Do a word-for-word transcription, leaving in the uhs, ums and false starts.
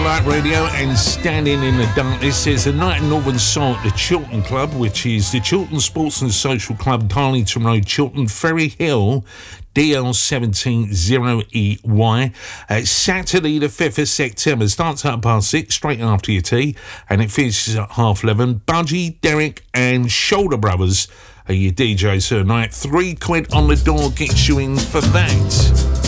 Light Radio and Standing in the Darkness. There's a night in Northern Soul at the Chiltern Club, which is the Chiltern Sports and Social Club, Darlington Road, Chiltern, Ferry Hill, D L one seven zero E Y. Uh, Saturday the fifth of September. Starts at past six, straight after your tea, and it finishes at half eleven. Budgie, Derek and Shoulder Brothers are your D Js tonight. Three quid on the door gets you in for that.